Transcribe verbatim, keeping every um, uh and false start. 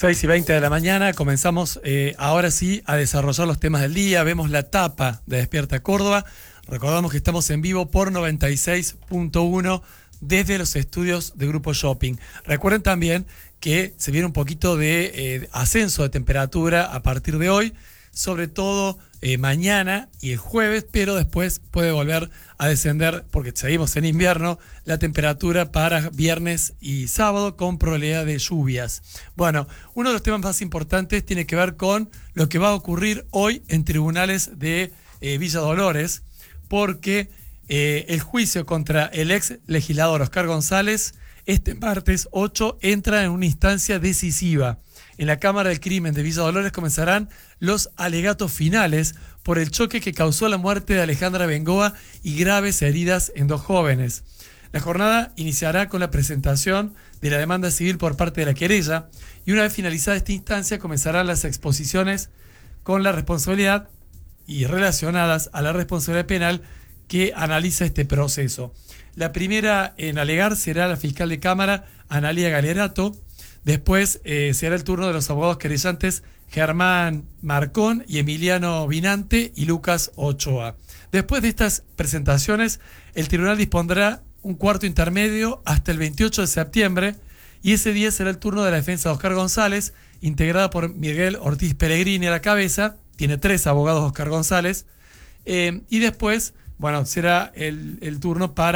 seis y veinte de la mañana, comenzamos eh, ahora sí a desarrollar los temas del día. Vemos la tapa de Despierta Córdoba. Recordamos que estamos en vivo por noventa y seis punto uno desde los estudios de Grupo Shopping. Recuerden también que se viene un poquito de eh, ascenso de temperatura a partir de hoy, sobre todo eh, mañana y el jueves, pero después puede volver a descender, porque seguimos en invierno, la temperatura para viernes y sábado con probabilidad de lluvias. Bueno, uno de los temas más importantes tiene que ver con lo que va a ocurrir hoy en tribunales de eh, Villa Dolores, porque eh, el juicio contra el ex legislador Oscar González este martes ocho entra en una instancia decisiva. En la Cámara del Crimen de Villa Dolores comenzarán los alegatos finales por el choque que causó la muerte de Alejandra Bengoa y graves heridas en dos jóvenes. La jornada iniciará con la presentación de la demanda civil por parte de la querella y una vez finalizada esta instancia comenzarán las exposiciones con la responsabilidad y relacionadas a la responsabilidad penal que analiza este proceso. La primera en alegar será la fiscal de Cámara, Analía Galerato. Después eh, será el turno de los abogados querellantes Germán Marcón y Emiliano Vinante y Lucas Ochoa. Después de estas presentaciones, el tribunal dispondrá un cuarto intermedio hasta el veintiocho de septiembre y ese día será el turno de la defensa de Oscar González, integrada por Miguel Ortiz Pellegrini a la cabeza. Tiene tres abogados Oscar González. Eh, y después, bueno, será el, el turno para